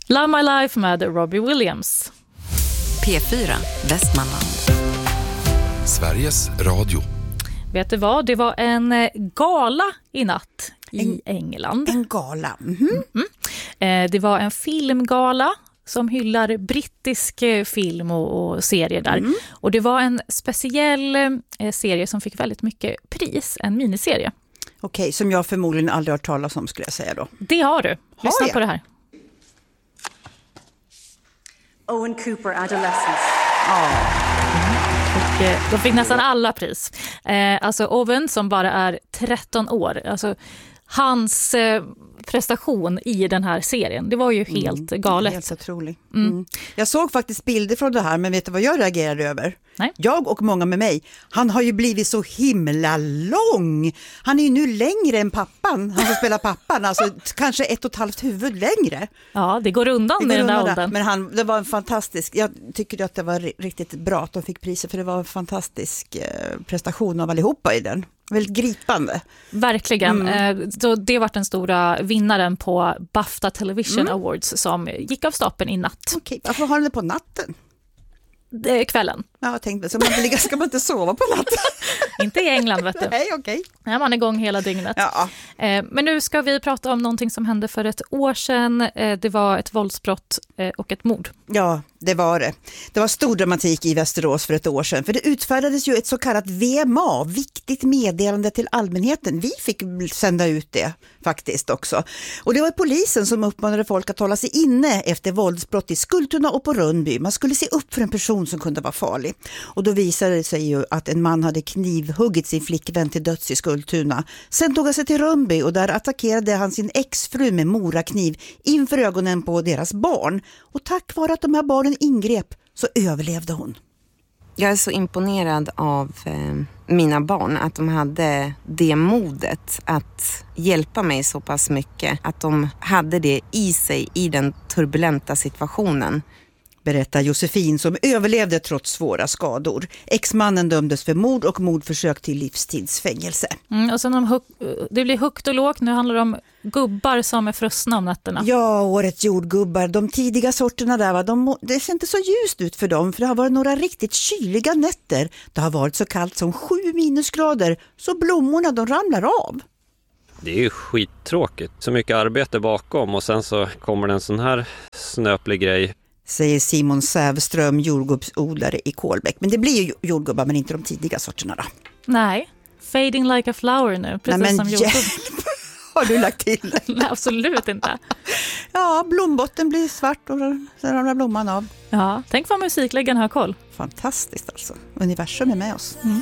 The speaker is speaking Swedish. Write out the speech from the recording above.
Love My Life med Robbie Williams. P4 Västmanland. Sveriges Radio. Vet du vad? Det var en gala i natt i England. En gala? Det var en filmgala som hyllar brittisk film och serier där. Och det var en speciell serie som fick väldigt mycket pris, en miniserie. Okej, som jag förmodligen aldrig har talat om, skulle jag säga då. Det har du. Lyssna på det här. Owen Cooper, Adolescence. Och de fick nästan alla pris. Alltså Owen som bara är 13 år. Alltså hans prestation i den här serien, det var ju helt galet. Helt otroligt. Jag såg faktiskt bilder från det här, men vet du vad jag reagerade över? Nej. Jag och många med mig. Han har ju blivit så himla lång. Han är ju nu längre än pappan. Han som spelar pappan, alltså kanske 1,5 huvud längre. Ja, det går undan med den där åldern. Men det var en fantastisk, jag tycker att det var riktigt bra att de fick priser, för det var en fantastisk prestation av allihopa i den. Väldigt gripande. Verkligen. Så det var den stora vinnaren på BAFTA Television Awards som gick av stapeln i natt. Okej, varför har den på natten? Kvällen. Ja, jag tänkte, ska man inte sova på natten? Inte i England, vet du. Nej, okej. Ja, man är igång hela dygnet. Ja. Men nu ska vi prata om någonting som hände för ett år sedan. Det var ett våldsbrott och ett mord. Ja, det var det. Det var stor dramatik i Västerås för ett år sedan. För det utfärdades ju ett så kallat VMA, viktigt meddelande till allmänheten. Vi fick sända ut det faktiskt också. Och det var polisen som uppmanade folk att hålla sig inne efter våldsbrott i Skultuna och på Rönnby. Man skulle se upp för en person som kunde vara farlig. Och då visade det sig ju att en man hade knivhuggit sin flickvän till döds i Skultuna. Sen tog han sig till Rönnby och där attackerade han sin exfru med morakniv inför ögonen på deras barn. Och tack vare att de här barnen ingrep så överlevde hon. Jag är så imponerad av mina barn, att de hade det modet att hjälpa mig så pass mycket. Att de hade det i sig i den turbulenta situationen. Berättar Josefin som överlevde trots svåra skador. Exmannen dömdes för mord och mordförsök till livstidsfängelse. Och sen det blir högt och lågt. Nu handlar det om gubbar som är frusna om nätterna. Ja, årets jordgubbar. De tidiga sorterna där, det ser inte så ljust ut för dem. För det har varit några riktigt kyliga nätter. Det har varit så kallt som 7 minusgrader. Så blommorna de ramlar av. Det är ju skittråkigt. Så mycket arbete bakom och sen så kommer det en sån här snöplig grej. Säger Simon Sävström, jordgubbsodlare i Kolbäck. Men det blir ju jordgubbar, men inte de tidiga sorterna då. Nej, fading like a flower nu. Precis. Nej, men som jordgubb. Har du lagt till det? Nej, absolut inte. Ja, blombotten blir svart och sen ramlar blomman av. Ja, tänk vad musikläggaren har koll. Fantastiskt alltså. Universum är med oss.